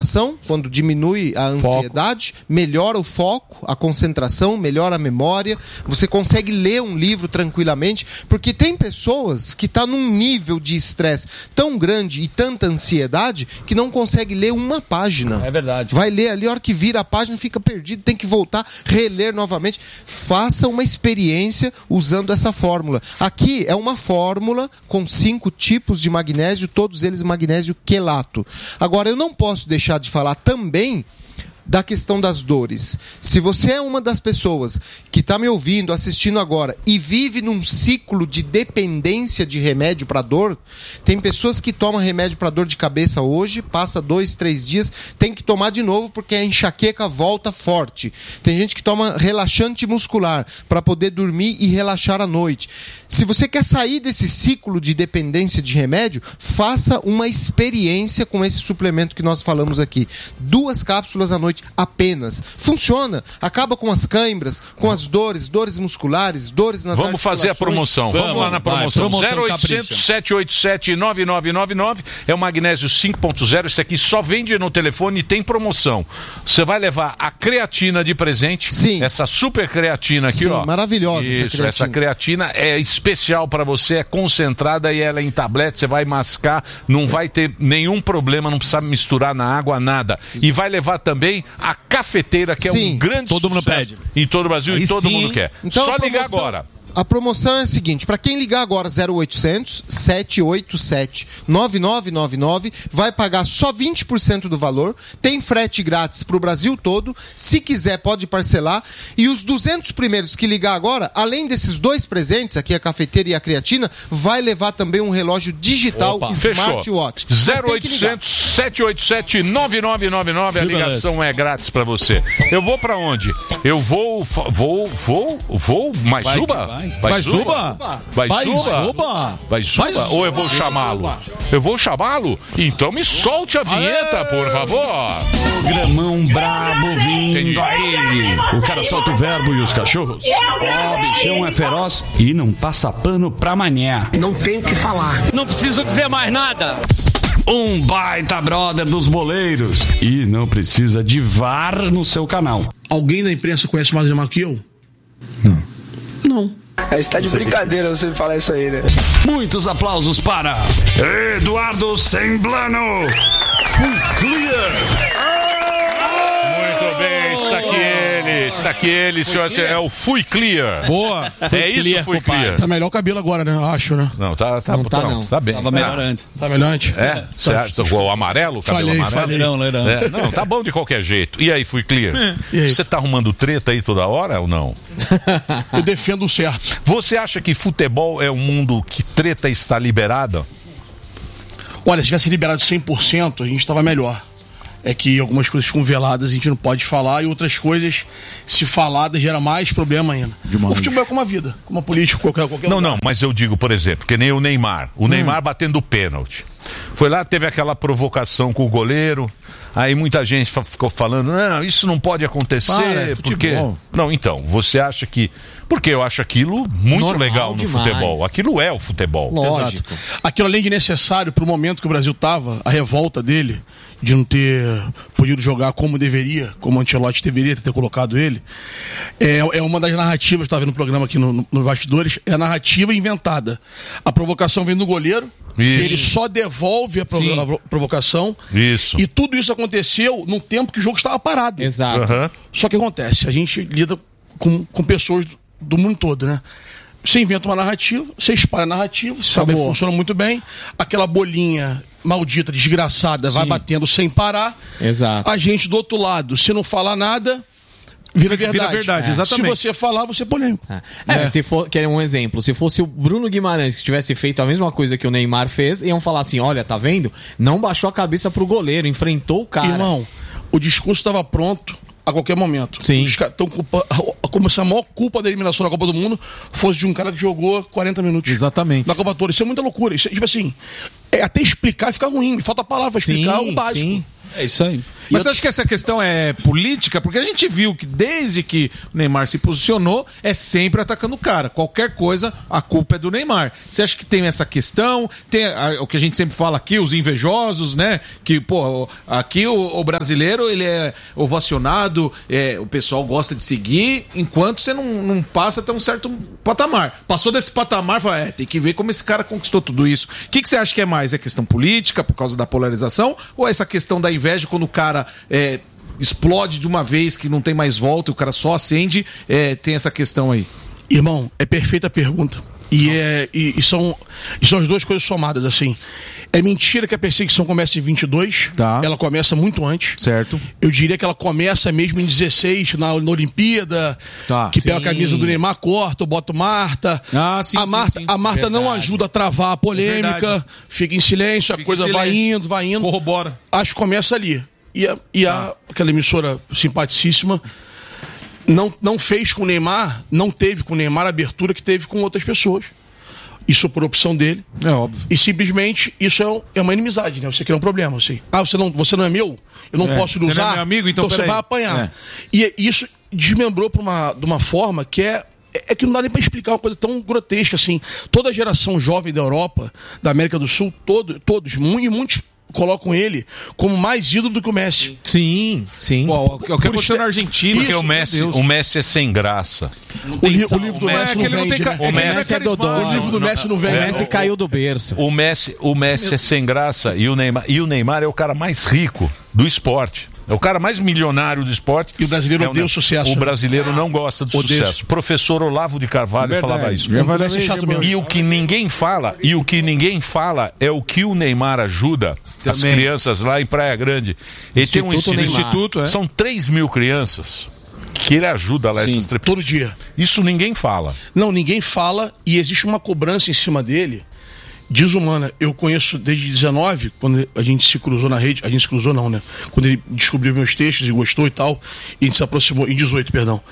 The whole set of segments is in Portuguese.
concentração, quando diminui a ansiedade, melhora o foco, a concentração, melhora a memória, você consegue ler um livro tranquilamente, porque tem pessoas que estão num nível de estresse tão grande e tanta ansiedade que não consegue ler uma página. É verdade. Vai ler ali, a hora que vira a página fica perdido, tem que voltar, reler novamente. Faça uma experiência usando essa fórmula. Aqui é uma fórmula com 5 tipos de magnésio, todos eles magnésio quelato. Agora, eu não posso deixar de falar também da questão das dores. Se você é uma das pessoas que está me ouvindo, assistindo agora e vive num ciclo de dependência de remédio para dor, tem pessoas que tomam remédio para dor de cabeça hoje, passa 2, 3 dias, tem que tomar de novo porque a enxaqueca volta forte. Tem gente que toma relaxante muscular para poder dormir e relaxar à noite. Se você quer sair desse ciclo de dependência de remédio, faça uma experiência com esse suplemento que nós falamos aqui. 2 cápsulas à noite apenas. Funciona. Acaba com as câimbras, com as dores musculares, dores nas Vamos fazer a promoção. Vamos lá na promoção. 0800 787 9999 é o magnésio 5.0. Esse aqui só vende no telefone e tem promoção. Você vai levar a creatina de presente. Sim. Essa super creatina aqui, Sim, ó. maravilhosa. Isso, essa creatina é especial para você, é concentrada e ela é em tablete, você vai mascar, não vai ter nenhum problema, não precisa misturar na água, nada. E vai levar também a cafeteira, que é um grande todo sucesso mundo pede. em todo o Brasil e todo mundo quer. Então, só ligar agora. A promoção é a seguinte, para quem ligar agora 0800 787 9999, vai pagar só 20% do valor, tem frete grátis para o Brasil todo, se quiser pode parcelar, e os 200 primeiros que ligar agora, além desses 2 presentes, aqui a cafeteira e a creatina, vai levar também um relógio digital smartwatch. 0800 787 9999, a ligação é grátis para você. Eu vou para onde? Eu vou, mas suba? Vai suba? Ou eu vou chamá-lo? Eu vou chamá-lo? Então me solte a vinheta, por favor. Gramão brabo vindo aí. O cara solta o verbo e os cachorros. O bichão é feroz e não passa pano pra mané. Não tenho o que falar. Não preciso dizer mais nada. Um baita brother dos boleiros. E não precisa de VAR no seu canal. Alguém da imprensa conhece mais Neymar que eu? Não. Você tá de brincadeira você falar isso aí, né? Muitos aplausos para Eduardo Semblano. Full Clear. Muito bem, está aqui ele, senhor, é o Fui Clear. Boa. É isso, Fui Clear. Tá melhor o cabelo agora, né? Acho, né? Não, tá bem. Tava melhor antes. Tá melhor antes? É? Você acha o amarelo, o cabelo amarelo? Leirão. É, não, tá bom de qualquer jeito. E aí, Fui Clear? E aí? Você tá arrumando treta aí toda hora ou não? Eu defendo o certo. Você acha que futebol é um mundo que treta está liberada? Olha, se tivesse liberado 100%, a gente tava melhor. É que algumas coisas ficam veladas, a gente não pode falar, e outras coisas, se faladas, gera mais problema ainda. O futebol é como a vida, como a política, qualquer lugar. Não, mas eu digo, por exemplo, que nem o Neymar. O Neymar batendo o pênalti. Foi lá, teve aquela provocação com o goleiro. Aí muita gente ficou falando, não, isso não pode acontecer, porque... Não, então, você acha que... Porque eu acho aquilo muito normal, legal no futebol. Aquilo é o futebol. Lógico. Aquilo, além de necessário para o momento que o Brasil estava, a revolta dele, de não ter podido jogar como deveria, como o Ancelotti deveria ter colocado ele, é uma das narrativas, estava vendo no programa aqui no Bastidores, é a narrativa inventada. A provocação vem do goleiro, ele só devolve a provocação. Isso. E tudo isso aconteceu num tempo que o jogo estava parado. Exato. Só que acontece, a gente lida com pessoas do mundo todo, né? Você inventa uma narrativa, você espalha a narrativa, sabe que funciona muito bem, aquela bolinha maldita, desgraçada, vai batendo sem parar. Exato. A gente do outro lado, se não falar nada, vira verdade. Exatamente. Se você falar, você é polêmico. Se for, quer um exemplo, se fosse o Bruno Guimarães que tivesse feito a mesma coisa que o Neymar fez, iam falar assim, olha, tá vendo? Não baixou a cabeça pro goleiro, enfrentou o cara. Irmão, o discurso estava pronto a qualquer momento. Sim. Os caras estão como se a maior culpa da eliminação da Copa do Mundo fosse de um cara que jogou 40 minutos. Exatamente. Na Copa toda. Isso é muita loucura. Isso é, tipo assim, até explicar fica ruim. Me falta a palavra pra explicar o básico. Sim. É isso aí. Mas você acha que essa questão é política? Porque a gente viu que desde que o Neymar se posicionou, é sempre atacando o cara. Qualquer coisa, a culpa é do Neymar. Você acha que tem essa questão? Tem o que a gente sempre fala aqui, os invejosos, né? Que, pô, aqui o brasileiro, ele é ovacionado, o pessoal gosta de seguir, enquanto você não passa até um certo patamar. Passou desse patamar, fala, tem que ver como esse cara conquistou tudo isso. O que você acha que é mais? É questão política, por causa da polarização, ou é essa questão da inveja, quando o cara explode de uma vez, que não tem mais volta, e o cara só acende, tem essa questão aí? Irmão, é perfeita a pergunta. E são as duas coisas somadas, assim. É mentira que a perseguição começa em 22. Tá. Ela começa muito antes. Certo. Eu diria que ela começa mesmo em 16, na Olimpíada. Tá. Que pega a camisa do Neymar, corta, bota Marta. Sim, a Marta não Verdade. ajuda a travar a polêmica. Verdade. Fica em silêncio, a coisa vai indo. Corrobora. Acho que começa ali. Aquela emissora simpaticíssima não fez com o Neymar, não teve com o Neymar a abertura que teve com outras pessoas. Isso por opção dele. É óbvio. E simplesmente isso é uma inimizade, né? Você cria um problema, assim. você não é meu? Eu não posso lhe usar? Você não é meu amigo, então você vai apanhar. E isso desmembrou de uma forma que que não dá nem pra explicar uma coisa tão grotesca, assim. Toda a geração jovem da Europa, da América do Sul, todos, e muitos colocam ele como mais ídolo do que o Messi. Sim. O que aconteceu na Argentina. Porque o Messi é sem graça. O livro do Messi não vende, né? O Messi é dodô. O livro do Messi não vende. O Messi caiu do berço. O Messi é sem graça e o Neymar é o cara mais rico do esporte. É o cara mais milionário do esporte. E o brasileiro odeia o sucesso. O brasileiro não gosta do sucesso. O professor Olavo de Carvalho falava isso. E o que ninguém fala, é o que o Neymar ajuda as crianças lá em Praia Grande. Ele tem um instituto, são 3 mil crianças que ele ajuda lá, essas todo dia. Isso ninguém fala. Não, ninguém fala, e existe uma cobrança em cima dele desumana. Eu conheço desde 19, quando a gente se cruzou na rede. A gente se cruzou não, né? Quando ele descobriu meus textos e gostou e tal, e a gente se aproximou, em 18, perdão.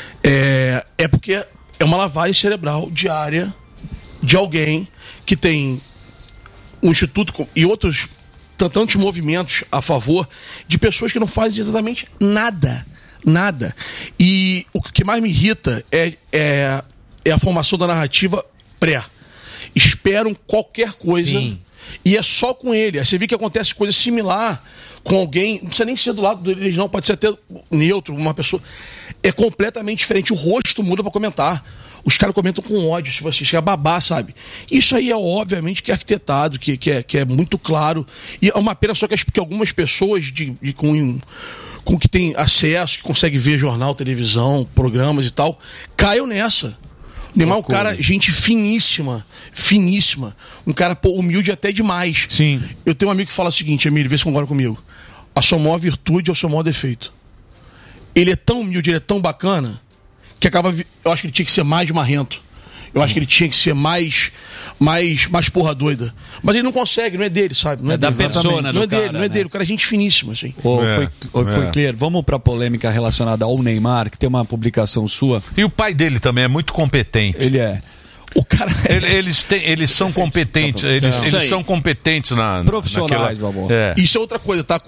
É porque é uma lavagem cerebral diária de alguém que tem um instituto e outros tantos movimentos a favor de pessoas que não fazem exatamente nada. E o que mais me irrita é a formação da narrativa pré. Esperam qualquer coisa. Sim. E é só com ele. Aí você vê que acontece coisa similar com alguém, não precisa nem ser do lado dele, não, pode ser até neutro, uma pessoa. É completamente diferente. O rosto muda pra comentar. Os caras comentam com ódio, se você chegar a babar, sabe? Isso aí é obviamente que é arquitetado, que é muito claro. E é uma pena só que algumas pessoas com que tem acesso, que consegue ver jornal, televisão, programas e tal, caiam nessa. O Neymar é um cara, gente finíssima. Um cara humilde até demais. Sim. Eu tenho um amigo que fala o seguinte, Emílio, vê se concorda comigo. A sua maior virtude é o seu maior defeito. Ele é tão humilde, ele é tão bacana, que eu acho que ele tinha que ser mais marrento. Eu acho que ele tinha que ser mais porra doida. Mas ele não consegue, não é dele, sabe? Não é da dele, persona não é do dele, cara, não é né? dele. O cara é gente finíssima, assim. Foi clear. Vamos pra polêmica relacionada ao Neymar, que tem uma publicação sua. E o pai dele também é muito competente. Ele é. O cara... Eles são competentes. Eles são competentes profissionais, naquela... Isso é outra coisa, tá?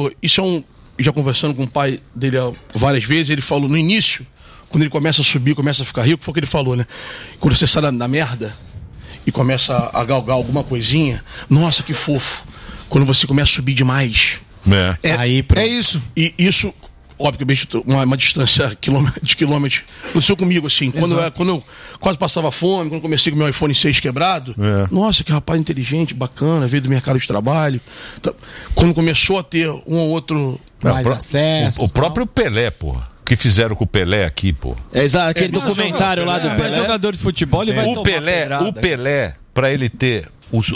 Já conversando com o pai dele várias vezes, ele falou no início, quando ele começa a subir, começa a ficar rico, foi o que ele falou, né? Quando você sai da merda e começa a galgar alguma coisinha, nossa, que fofo. Quando você começa a subir demais. É isso. E isso, obviamente, uma distância de quilômetros. Aconteceu comigo, assim, quando eu quase passava fome, quando comecei com meu iPhone 6 quebrado. Nossa, que rapaz inteligente, bacana, veio do mercado de trabalho. Quando começou a ter um ou outro... Mais acesso. O próprio Pelé, porra. O que fizeram com o Pelé aqui, pô. Aquele documentário lá do Pelé. Jogador de futebol, ele vai O Pelé, pra ele ter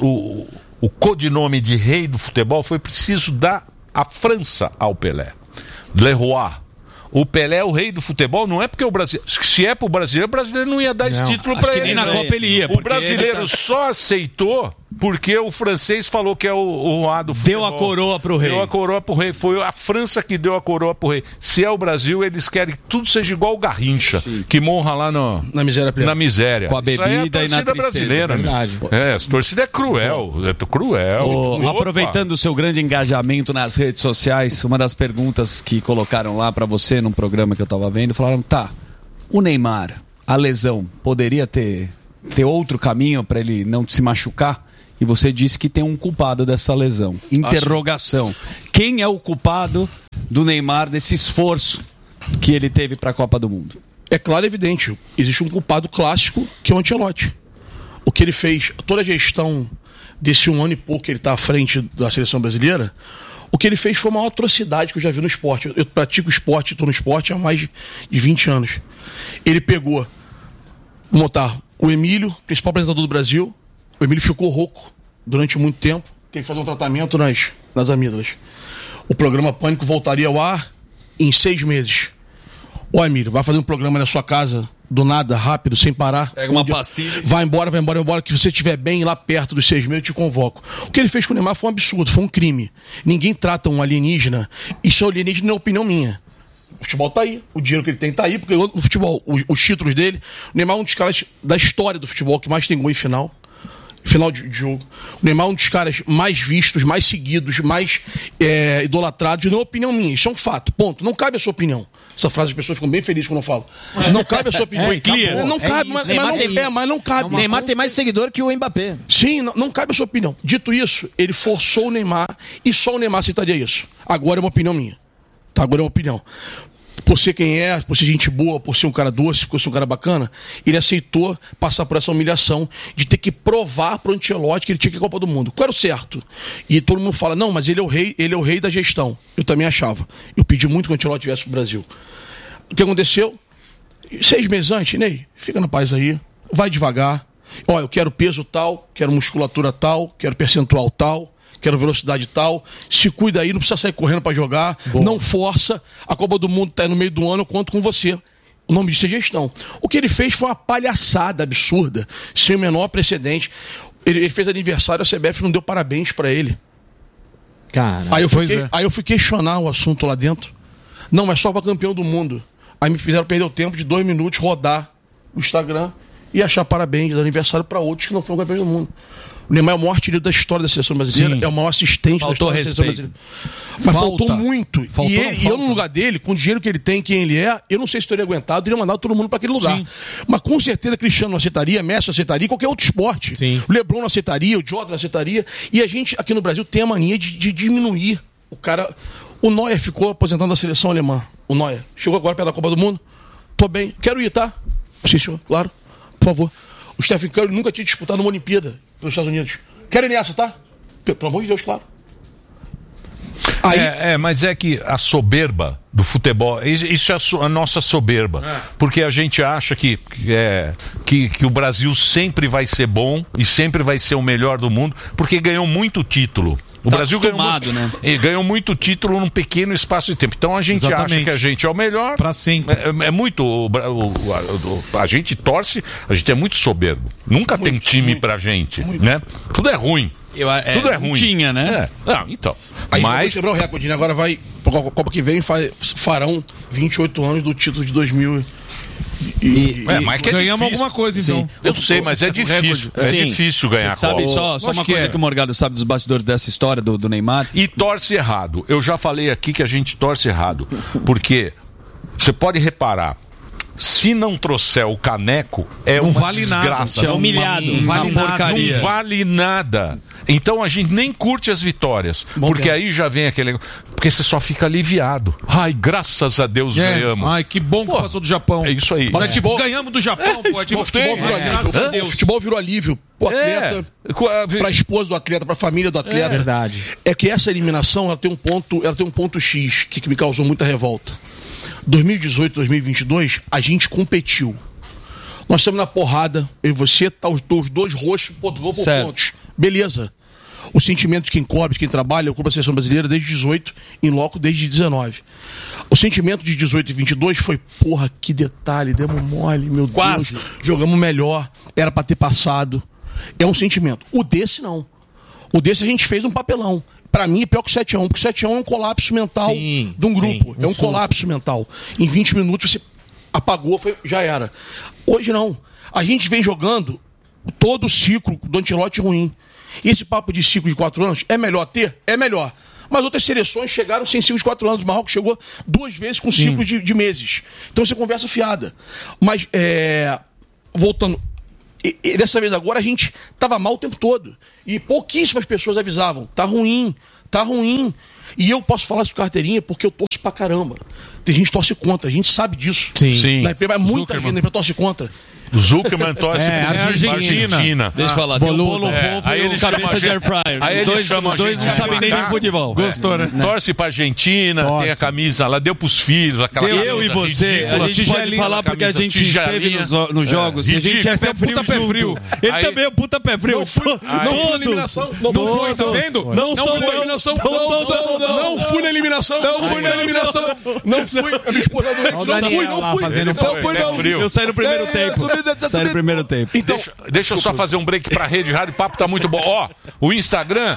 o codinome de rei do futebol, foi preciso dar a França ao Pelé. Le Roi. O Pelé é o rei do futebol, não é porque o Brasil... Se é pro brasileiro, o brasileiro não ia dar esse título pra ele. Nem na Copa ele ia. O brasileiro só aceitou porque o francês falou que é o A do futebol. Deu a coroa pro rei. Deu a coroa pro rei. Foi a França que deu a coroa pro rei. Se é o Brasil, eles querem que tudo seja igual o Garrincha, que morra lá na miséria plena. Na miséria. Com a bebida e na tristeza. Brasileira, verdade. Essa torcida é cruel. É cruel. Aproveitando o seu grande engajamento nas redes sociais, uma das perguntas que colocaram lá pra você num programa que eu tava vendo, falaram, o Neymar, a lesão, poderia ter outro caminho pra ele não se machucar? E você disse que tem um culpado dessa lesão. Interrogação. Quem é o culpado do Neymar, desse esforço que ele teve para a Copa do Mundo? É claro e evidente. Existe um culpado clássico, que é o Ancelotti. O que ele fez, toda a gestão desse 1 ano e pouco que ele está à frente da seleção brasileira, o que ele fez foi uma atrocidade que eu já vi no esporte. Eu pratico esporte, estou no esporte há mais de 20 anos. Ele pegou, vou botar, o Emílio, principal apresentador do Brasil. O Emílio ficou rouco durante muito tempo. Teve que fazer um tratamento nas amígdalas. O programa Pânico voltaria ao ar em 6 meses. Ô Emílio, vai fazer um programa na sua casa, do nada, rápido, sem parar. Pega uma pastilha. Vai embora. Que você estiver bem lá perto dos 6 meses, eu te convoco. O que ele fez com o Neymar foi um absurdo, foi um crime. Ninguém trata um alienígena. Isso é alienígena, na opinião minha. O futebol tá aí, o dinheiro que ele tem tá aí, porque no futebol, os títulos dele, o Neymar é um dos caras da história do futebol que mais tem gol em final de jogo. O Neymar é um dos caras mais vistos, mais seguidos, mais idolatrados, não é opinião minha, isso é um fato, ponto. Não cabe a sua opinião. Essa frase as pessoas ficam bem felizes quando eu falo. Não cabe a sua opinião. Não cabe, mas não cabe. O Neymar tem mais seguidor que o Mbappé. Sim, não cabe a sua opinião. Dito isso, ele forçou o Neymar e só o Neymar aceitaria isso. Agora é uma opinião minha. Tá, agora é uma opinião. Por ser quem é, por ser gente boa, por ser um cara doce, por ser um cara bacana, ele aceitou passar por essa humilhação de ter que provar pro Ancelotti que ele tinha que ir à Copa do Mundo. Claro, certo. E todo mundo fala, não, mas ele é o rei da gestão. Eu também achava. Eu pedi muito que o Ancelotti viesse pro Brasil. O que aconteceu? 6 meses antes, Ney, fica na paz aí, vai devagar. Ó, eu quero peso tal, quero musculatura tal, quero percentual tal, quero velocidade tal, se cuida aí, não precisa sair correndo pra jogar, não força, a Copa do Mundo tá aí no meio do ano, eu conto com você. O nome disso é gestão. O que ele fez foi uma palhaçada absurda, sem o menor precedente. Ele fez aniversário, a CBF não deu parabéns pra ele. Cara, aí eu fui questionar o assunto lá dentro. Não, mas só pra campeão do mundo. Aí me fizeram perder o tempo de 2 minutos, rodar o Instagram e achar parabéns de aniversário pra outros que não foram campeões do mundo. O Neymar é o maior artilheiro da história da seleção brasileira. Sim. É o maior assistente da história da seleção brasileira. Mas faltou muito. E eu, no lugar dele, com o dinheiro que ele tem, quem ele é, eu não sei se teria aguentado, teria mandado todo mundo para aquele lugar. Sim. Mas com certeza Cristiano não aceitaria, Messi não aceitaria, qualquer outro esporte. Sim. O LeBron não aceitaria, o Jordan não aceitaria. E a gente, aqui no Brasil, tem a mania de diminuir o cara. O Neuer ficou aposentando da seleção alemã. O Neuer. Chegou agora pela Copa do Mundo. Tô bem. Quero ir, tá? Sim, senhor. Claro. Por favor. O Stephen Curry nunca tinha disputado uma Olimpíada pelos Estados Unidos. Quero ir nessa, tá? Pelo amor de Deus, claro. Aí... mas é que a soberba do futebol, isso é a nossa soberba. Porque a gente acha que o Brasil sempre vai ser bom e sempre vai ser o melhor do mundo, porque ganhou muito título. O Brasil ganhou muito título num pequeno espaço de tempo. Então a gente acha que a gente é o melhor. Pra sempre. É muito. A gente torce, a gente é muito soberbo. Nunca tem time pra gente. Né? Tudo é ruim. Tudo é ruim. Tinha, né? Então. Aí mas quebrou o recorde, né? Agora vai. A Copa que vem farão 28 anos do título de 2000. Mas ganhamos alguma coisa, então. Sim. Eu sei, mas é difícil. É difícil ganhar. Você sabe só uma coisa que o Morgado sabe dos bastidores dessa história do Neymar? E torce errado. Eu já falei aqui que a gente torce errado. Porque você pode reparar, se não trouxer o caneco, não uma vale desgraça. Nada. Humilhado. Não vale nada. Então a gente nem curte as vitórias. Porque aí já vem aquele... Porque você só fica aliviado. Ai, graças a Deus ganhamos. Ai, que bom que passou do Japão. É isso aí. Mas ganhamos do Japão, pô. O futebol virou alívio pro atleta, pra esposa do atleta, pra família do atleta. Verdade. É que essa eliminação, ela tem um ponto X que me causou muita revolta. 2018, 2022, a gente competiu. Nós estamos na porrada, eu e você, tá os dois roxos, Portugal por pontos. Beleza. O sentimento de quem cobre, de quem trabalha, eu cubro a seleção brasileira desde 18, em loco desde 19. O sentimento de 18 e 22 foi, porra, que detalhe, demos mole, meu Deus. Jogamos melhor, era pra ter passado. É um sentimento. O desse, não. O desse a gente fez um papelão. Pra mim é pior que o 7-1, porque o 7-1 é um colapso mental de um grupo. É um colapso mental. Em 20 minutos você apagou, já era. Hoje não. A gente vem jogando todo o ciclo do Ancelotti ruim. E esse papo de ciclo de 4 anos, é melhor ter? É melhor. Mas outras seleções chegaram sem ciclo de 4 anos. O Marrocos chegou 2 vezes com ciclo de meses. Então você conversa fiada. Mas, voltando... E dessa vez agora a gente tava mal o tempo todo. E pouquíssimas pessoas avisavam. Tá ruim. E eu posso falar isso com carteirinha porque eu torço pra caramba. Tem gente que torce contra, a gente sabe disso. Sim. Na IP vai muita gente que torce contra. Zuckerman torce pra Argentina. Deixa eu falar, tem o Bolo Fofo e o Cabeça de Air Fryer. Aí Os dois não sabem nem de futebol. Gostou, né? Torce pra Argentina, tem a camisa lá, deu pros filhos, aquela camisa eu e você, ridícula, a gente pode falar porque a gente esteve nos jogos. Se a gente é pé frio. Ele Aí- também é puta pé frio. Não fui na eliminação. Não foi, tá vendo? Não Não fui na eliminação. Não fui na eliminação. Não fui. A minha esposa doente. Não fui. Eu saí no primeiro tempo. Então, deixa eu só fazer um break pra Rede Rádio, o papo tá muito bom. Ó, o Instagram.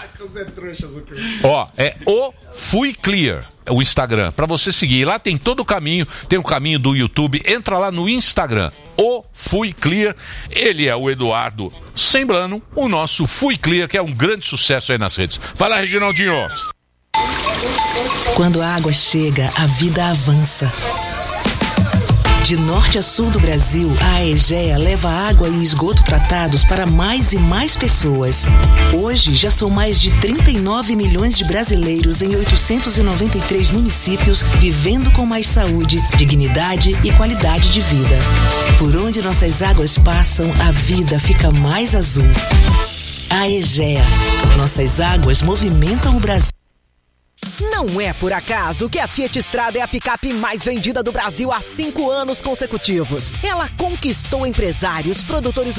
Ó, é o Fui Clear, o Instagram, pra você seguir. Lá tem todo o caminho, tem o caminho do YouTube. Entra lá no Instagram, o Fui Clear. Ele é o Eduardo Sembrano, o nosso Fui Clear, que é um grande sucesso aí nas redes. Vai lá, Reginaldinho. Quando a água chega, a vida avança. De norte a sul do Brasil, a Aegea leva água e esgoto tratados para mais e mais pessoas. Hoje, já são mais de 39 milhões de brasileiros em 893 municípios vivendo com mais saúde, dignidade e qualidade de vida. Por onde nossas águas passam, a vida fica mais azul. Aegea. Nossas águas movimentam o Brasil. Não é por acaso que a Fiat Strada é a picape mais vendida do Brasil há 5 anos consecutivos. Ela conquistou empresários, produtores